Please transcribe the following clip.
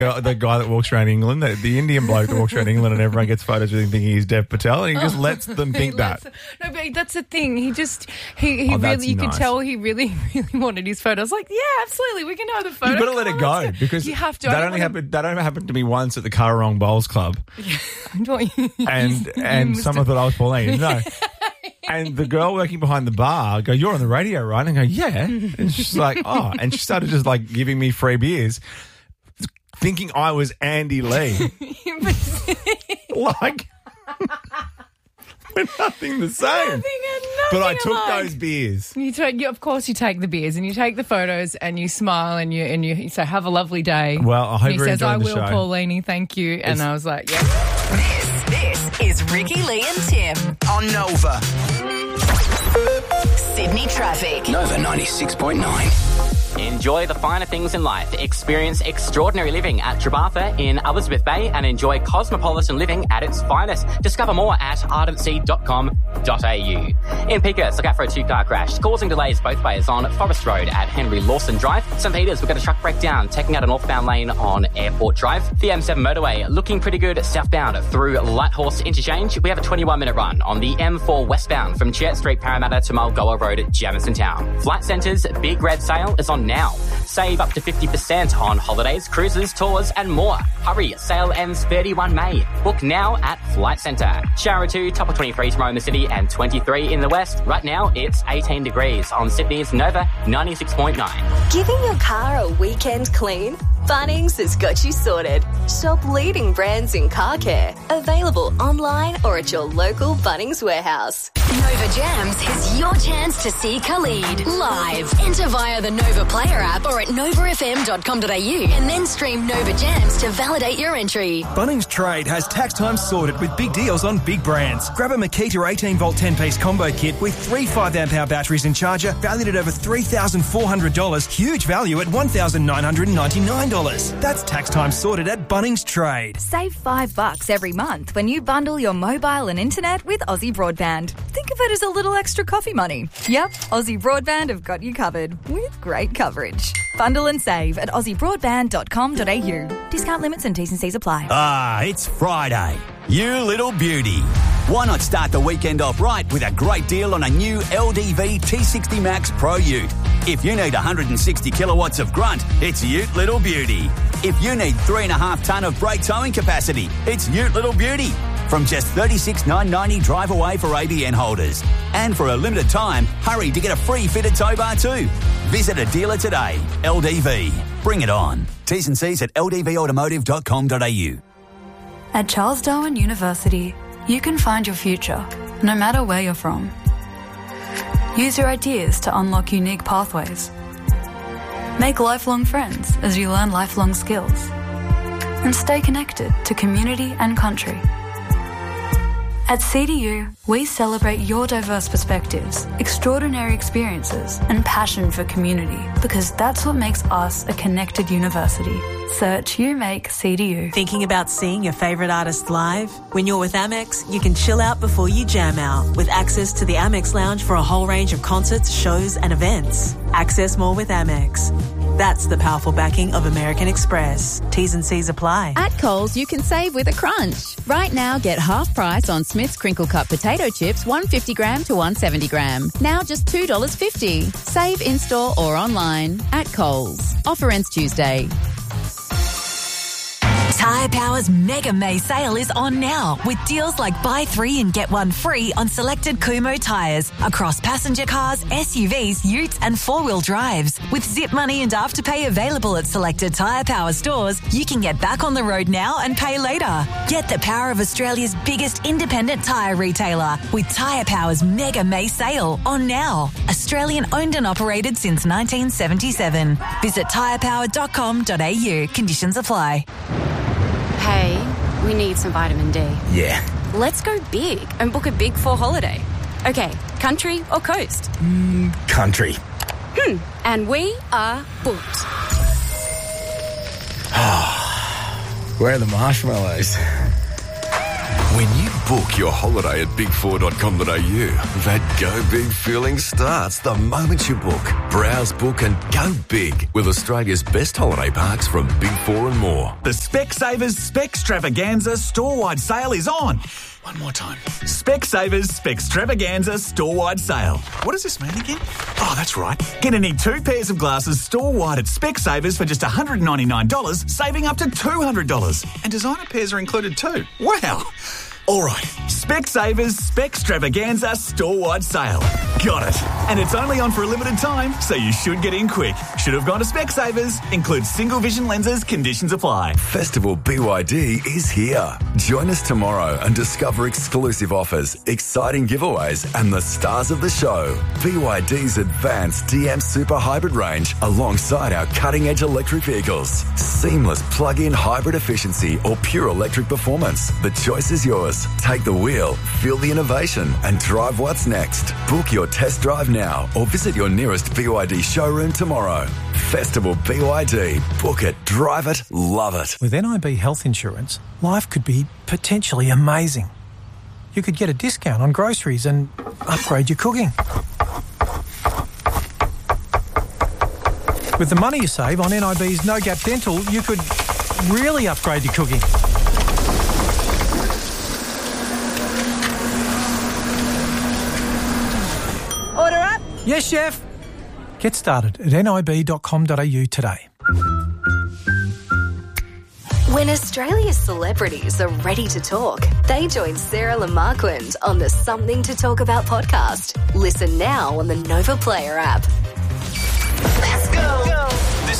The guy that walks around England, the Indian bloke that walks around England and everyone gets photos with him thinking he's Dev Patel, and he just lets them think that. No, but that's the thing. He really, you could tell he really, really wanted his photo. I was like, yeah, absolutely, we can have the photo. You've got to let it go because you have to. That only happened to me once at the Currarong Bowls Club, and someone thought I was Pauline. No. And the girl working behind the bar go, "You're on the radio, right?" And I go, "Yeah." And she's like, "Oh," and she started just like giving me free beers, thinking I was Andy Lee. Like, we're nothing the same. But I took those beers. Of course you take the beers and you take the photos and you smile and you say, "Have a lovely day." Well, I hope you're enjoying the show. "I will, Pauline, thank you." And I was like, yeah. This is Ricky, Lee and Tim on Nova. Sydney traffic. Nova 96.9. Enjoy the finer things in life. Experience extraordinary living at Trebartha in Elizabeth Bay and enjoy cosmopolitan living at its finest. Discover more at ardentsea.com.au. In Pickers, look out for a two-car crash causing delays both ways on Forest Road at Henry Lawson Drive. St Peters, we've got a truck breakdown taking out a northbound lane on Airport Drive. The M7 motorway looking pretty good southbound through Lighthorse Interchange. We have a 21-minute run on the M4 westbound from Church Street, Parramatta to Mulgoa Road at Jamison Town. Flight Centre's Big Red Sale is on now. Save up to 50% on holidays, cruises, tours and more. Hurry, sale ends 31 May. Book now at Flight Centre. Shower 2, top of 23 tomorrow in the city and 23 in the west. Right now it's 18 degrees on Sydney's Nova 96.9. Giving your car a weekend clean? Bunnings has got you sorted. Shop leading brands in car care. Available online or at your local Bunnings warehouse. Nova Jams is your chance to see Khalid live. Enter via the Nova Player app or at novafm.com.au and then stream Nova Jams to validate your entry. Bunnings Trade has tax time sorted with big deals on big brands. Grab a Makita 18-volt 10-piece combo kit with 3 5-amp-hour batteries and charger valued at over $3,400. Huge value at $1,999. That's tax time sorted at Bunnings Trade. Save $5 every month when you bundle your mobile and internet with Aussie Broadband. Think of it as a little extra coffee money. Yep, Aussie Broadband have got you covered with great coverage. Bundle and save at aussiebroadband.com.au. Discount limits and T's and C's apply. Ah, it's Friday. You little beauty. Why not start the weekend off right with a great deal on a new LDV T60 Max Pro Ute? If you need 160 kilowatts of grunt, it's Ute Little Beauty. If you need 3.5 tonne of brake towing capacity, it's Ute Little Beauty. From just $36,990 drive away for ABN holders. And for a limited time, hurry to get a free fitted tow bar too. Visit a dealer today. LDV. Bring it on. T's and C's at ldvautomotive.com.au. At Charles Darwin University, you can find your future, no matter where you're from. Use your ideas to unlock unique pathways. Make lifelong friends as you learn lifelong skills. And stay connected to community and country. At CDU, we celebrate your diverse perspectives, extraordinary experiences, and passion for community, because that's what makes us a connected university. Search You Make CDU. Thinking about seeing your favourite artist live? When you're with Amex, you can chill out before you jam out, with access to the Amex Lounge for a whole range of concerts, shows, and events. Access more with Amex. That's the powerful backing of American Express. T's and C's apply. At Coles, you can save with a crunch. Right now, get half price on Smith's Crinkle Cut potato chips, 150 gram to 170 gram. Now just $2.50. Save in-store or online at Coles. Offer ends Tuesday. Tyre Power's Mega May sale is on now with deals like buy 3 and get 1 free on selected Kumho tyres across passenger cars, SUVs, utes and 4-wheel drives. With zip money and afterpay available at selected Tyre Power stores, you can get back on the road now and pay later. Get the power of Australia's biggest independent tyre retailer with Tyre Power's Mega May sale on now. Australian owned and operated since 1977. Visit tyrepower.com.au. Conditions apply. Hey, we need some vitamin D. Yeah. Let's go big and book a Big 4 holiday. Okay, country or coast? Country. And we are booked. Where are the marshmallows? When you Book your holiday at big4.com.au. That go big feeling starts the moment you book. Browse, book and go big with Australia's best holiday parks from Big 4 and more. The Specsavers Specstravaganza store-wide sale is on. One more time. Specsavers Specstravaganza store-wide sale. What does this mean again? Oh, that's right. Gonna need 2 pairs of glasses store-wide at Specsavers for just $199, saving up to $200. And designer pairs are included too. Wow. All right, Specsavers Specstravaganza store-wide sale. Got it. And it's only on for a limited time, so you should get in quick. Should have gone to Specsavers. Includes single vision lenses. Conditions apply. Festival BYD is here. Join us tomorrow and discover exclusive offers, exciting giveaways and the stars of the show. BYD's advanced DM Super Hybrid range alongside our cutting-edge electric vehicles. Seamless plug-in hybrid efficiency or pure electric performance. The choice is yours. Take the wheel, feel the innovation and drive what's next. Book your test drive now or visit your nearest BYD showroom tomorrow. Festival BYD. Book it, drive it, love it. With NIB Health Insurance, life could be potentially amazing. You could get a discount on groceries and upgrade your cooking. With the money you save on NIB's No Gap Dental, you could really upgrade your cooking. Order up. Yes, chef. Get started at nib.com.au today. When Australia's celebrities are ready to talk, they join Sarah Lamarquand on the Something to Talk About podcast. Listen now on the Nova Player app.